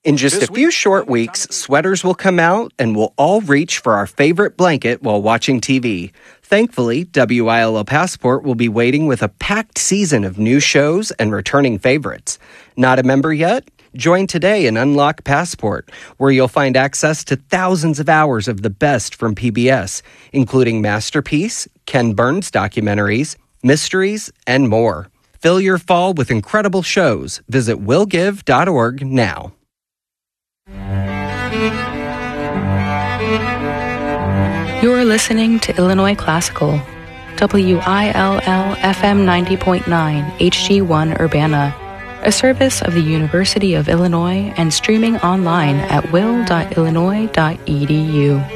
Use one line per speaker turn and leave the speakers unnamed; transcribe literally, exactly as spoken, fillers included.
In just
This
a few
week-
short weeks, sweaters will come out and we'll all reach for our favorite blanket while watching T V. Thankfully, W I L O Passport will be waiting with a packed season of new shows and returning favorites. Not a member yet? Join today and unlock Passport, where you'll find access to thousands of hours of the best from P B S, including Masterpiece, Ken Burns documentaries, mysteries, and more. Fill your fall with incredible shows. Visit will give dot org now.
You're listening to Illinois Classical, W I L L F M ninety point nine H G one Urbana, a service of the University of Illinois and streaming online at will dot illinois dot e d u.